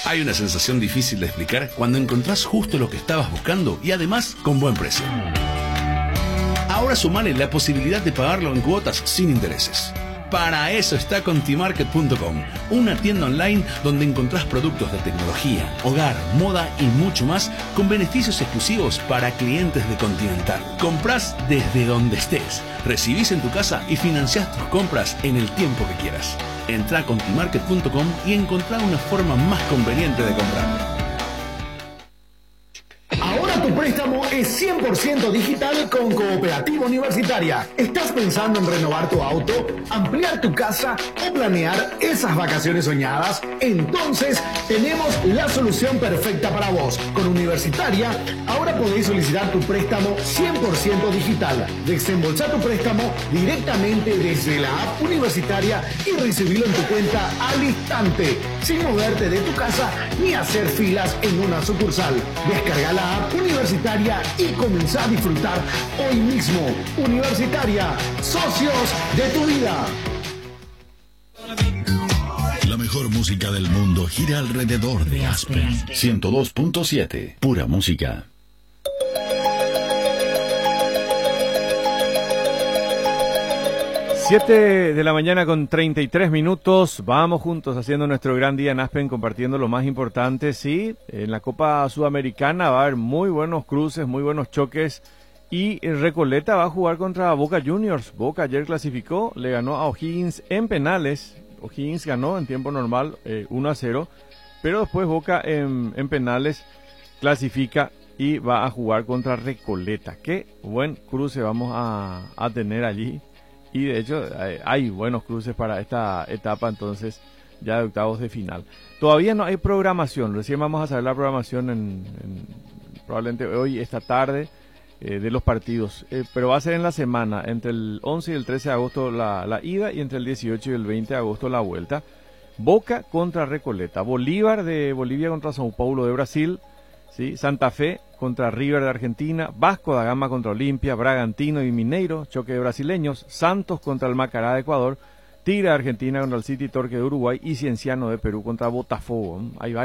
Hay una sensación difícil de explicar cuando encontrás justo lo que estabas buscando y además con buen precio. Ahora sumale la posibilidad de pagarlo en cuotas sin intereses. Para eso está Contimarket.com, una tienda online donde encontrás productos de tecnología, hogar, moda y mucho más con beneficios exclusivos para clientes de Continental. Comprás desde donde estés, recibís en tu casa y financiás tus compras en el tiempo que quieras. Entrá a Contimarket.com y encontrá una forma más conveniente de comprar. Ahora tu préstamo es 100% digital con Cooperativa Universitaria. ¿Estás pensando en renovar tu auto, ampliar tu casa o planear esas vacaciones soñadas? Entonces tenemos la solución perfecta para vos. Con Universitaria, ahora podéis solicitar tu préstamo 100% digital. Desembolsá tu préstamo directamente desde la app Universitaria y recibirlo en tu cuenta al instante, sin moverte de tu casa ni hacer filas en una sucursal. Descarga la app Universitaria y comenzá a disfrutar hoy mismo. Universitaria, socios de tu vida. La mejor música del mundo gira alrededor de Aspen. 102.7, pura música. 7 de la mañana con 33 minutos. Vamos juntos haciendo nuestro gran día en Aspen, compartiendo lo más importante. Sí, en la Copa Sudamericana va a haber muy buenos cruces, muy buenos choques. Y Recoleta va a jugar contra Boca Juniors. Boca ayer clasificó, le ganó a O'Higgins en penales. O'Higgins ganó en tiempo normal 1-0. Pero después Boca en penales clasifica y va a jugar contra Recoleta. Qué buen cruce vamos a tener allí. Y de hecho hay buenos cruces para esta etapa entonces ya de octavos de final. Todavía no hay programación, recién vamos a saber la programación probablemente hoy, esta tarde, de los partidos. Pero va a ser en la semana, entre el 11 y el 13 de agosto la ida y entre el 18 y el 20 de agosto la vuelta. Boca contra Recoleta, Bolívar de Bolivia contra São Paulo de Brasil, ¿sí? Santa Fe contra River de Argentina, Vasco da Gama contra Olimpia, Bragantino y Mineiro, choque de brasileños, Santos contra el Macará de Ecuador, Tigre de Argentina contra el City Torque de Uruguay y Cienciano de Perú contra Botafogo. Ahí va.